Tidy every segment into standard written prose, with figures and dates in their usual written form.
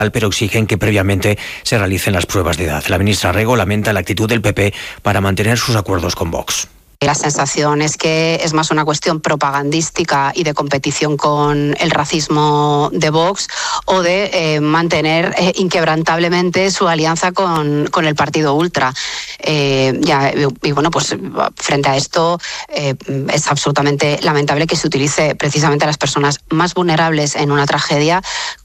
pero exigen que previamente se realicen las pruebas de edad. La ministra Rego lamenta la actitud del PP para mantener sus acuerdos con Vox. La sensación es que es más una cuestión propagandística y de competición con el racismo de Vox o de mantener inquebrantablemente su alianza con el partido ultra. Y bueno, pues frente a esto es absolutamente lamentable que se utilice precisamente a las personas más vulnerables en una tragedia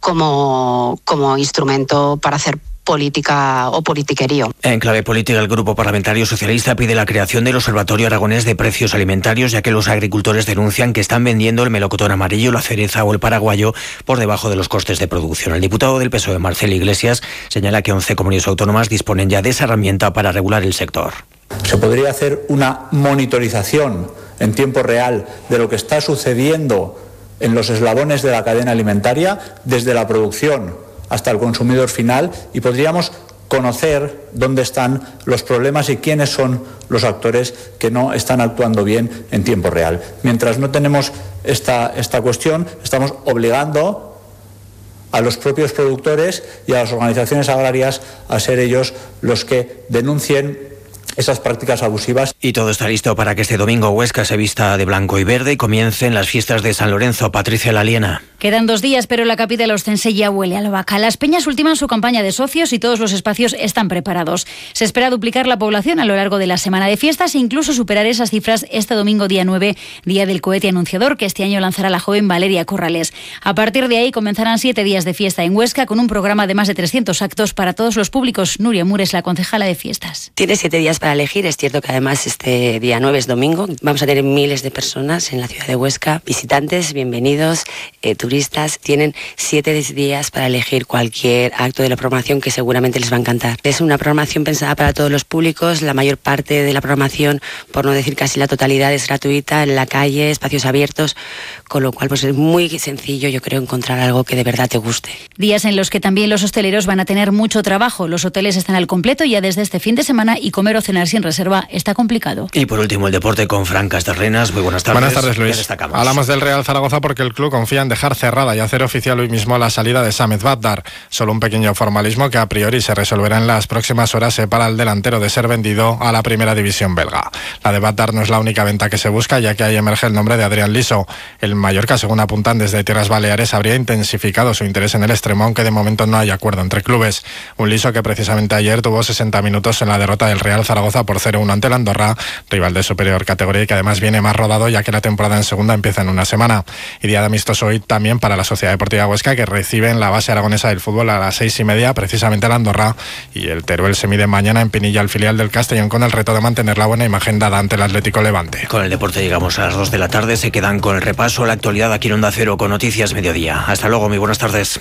como instrumento para hacer política o politiquerío. En clave política, el Grupo Parlamentario Socialista pide la creación del Observatorio Aragonés de Precios Alimentarios, ya que los agricultores denuncian que están vendiendo el melocotón amarillo, la cereza o el paraguayo por debajo de los costes de producción. El diputado del PSOE, Marcel Iglesias, señala que 11 comunidades autónomas disponen ya de esa herramienta para regular el sector. Se podría hacer una monitorización en tiempo real de lo que está sucediendo en los eslabones de la cadena alimentaria, desde la producción hasta el consumidor final, y podríamos conocer dónde están los problemas y quiénes son los actores que no están actuando bien en tiempo real. Mientras no tenemos esta cuestión, estamos obligando a los propios productores y a las organizaciones agrarias a ser ellos los que denuncien esas prácticas abusivas. Y todo está listo para que este domingo Huesca se vista de blanco y verde y comiencen las fiestas de San Lorenzo. Patricia Laliena. Quedan 2 días, pero la capital ostense ya huele a albahaca. Las peñas ultiman su campaña de socios y todos los espacios están preparados. Se espera duplicar la población a lo largo de la semana de fiestas e incluso superar esas cifras este domingo día 9, día del cohete anunciador, que este año lanzará la joven Valeria Corrales. A partir de ahí comenzarán 7 días de fiesta en Huesca con un programa de más de 300 actos para todos los públicos. Nuria Mures, la concejala de fiestas. Tiene 7 días para elegir. Es cierto que además este día 9 es domingo. Vamos a tener miles de personas en la ciudad de Huesca, visitantes, bienvenidos, turistas. Tienen 7 días para elegir cualquier acto de la programación que seguramente les va a encantar. Es una programación pensada para todos los públicos. La mayor parte de la programación, por no decir casi la totalidad, es gratuita, en la calle, espacios abiertos, con lo cual pues es muy sencillo, yo creo, encontrar algo que de verdad te guste. Días en los que también los hosteleros van a tener mucho trabajo. Los hoteles están al completo ya desde este fin de semana y comer o cenar sin reserva está complicado. Y por último, el deporte con Fran Casterrenas. Muy buenas tardes. Buenas tardes, Luis. Hablamos del Real Zaragoza porque el club confía en dejar cerrada y hacer oficial hoy mismo la salida de Samet Badar. Solo un pequeño formalismo que a priori se resolverá en las próximas horas separa al delantero de ser vendido a la primera división belga. La de Badar no es la única venta que se busca, ya que ahí emerge el nombre de Adrián Liso. El Mallorca, según apuntan desde Tierras Baleares, habría intensificado su interés en el extremo, aunque de momento no hay acuerdo entre clubes. Un Liso que precisamente ayer tuvo 60 minutos en la derrota del Real Zaragoza por 0-1 ante el Andorra, rival de superior categoría y que además viene más rodado ya que la temporada en segunda empieza en una semana. Y día de amistoso hoy también para la Sociedad Deportiva Huesca, que recibe en la base aragonesa del fútbol a las 6:30 precisamente el Andorra, y el Teruel se mide mañana en Pinilla, al filial del Castellón, con el reto de mantener la buena imagen dada ante el Atlético Levante. Con el deporte llegamos a las 2 de la tarde, se quedan con el repaso a la actualidad aquí en Onda Cero con Noticias Mediodía. Hasta luego, muy buenas tardes.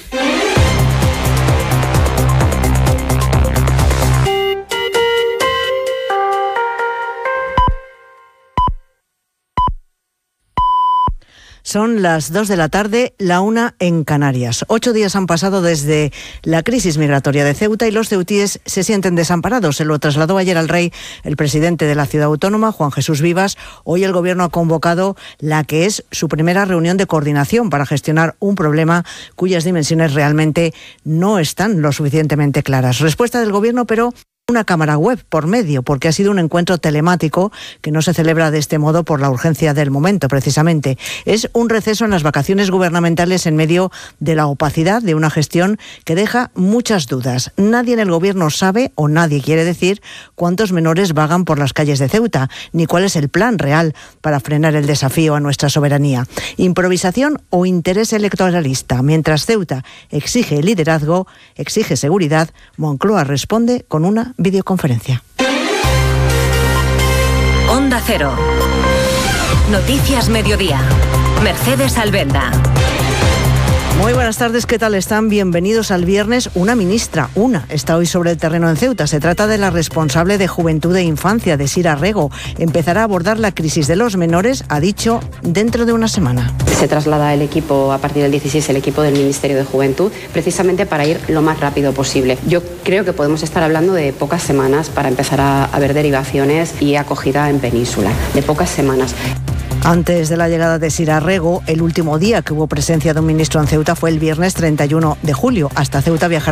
Son las 2 de la tarde, la 1 en Canarias. 8 días han pasado desde la crisis migratoria de Ceuta y los ceutíes se sienten desamparados. Se lo trasladó ayer al rey el presidente de la ciudad autónoma, Juan Jesús Vivas. Hoy el gobierno ha convocado la que es su primera reunión de coordinación para gestionar un problema cuyas dimensiones realmente no están lo suficientemente claras. Respuesta del gobierno, pero una cámara web por medio, porque ha sido un encuentro telemático que no se celebra de este modo por la urgencia del momento, precisamente. Es un receso en las vacaciones gubernamentales en medio de la opacidad de una gestión que deja muchas dudas. Nadie en el gobierno sabe, o nadie quiere decir, cuántos menores vagan por las calles de Ceuta, ni cuál es el plan real para frenar el desafío a nuestra soberanía. Improvisación o interés electoralista. Mientras Ceuta exige liderazgo, exige seguridad, Moncloa responde con una videoconferencia. Onda Cero. Noticias Mediodía. Mercedes Albenda. Muy buenas tardes, ¿qué tal están? Bienvenidos al viernes. Una ministra, está hoy sobre el terreno en Ceuta. Se trata de la responsable de Juventud e Infancia, de Sira Rego. Empezará a abordar la crisis de los menores, ha dicho, dentro de una semana. Se traslada el equipo, a partir del 16, el equipo del Ministerio de Juventud, precisamente para ir lo más rápido posible. Yo creo que podemos estar hablando de pocas semanas para empezar a ver derivaciones y acogida en Península, de pocas semanas. Antes de la llegada de Sira Rego, el último día que hubo presencia de un ministro en Ceuta fue el viernes 31 de julio. Hasta Ceuta viajará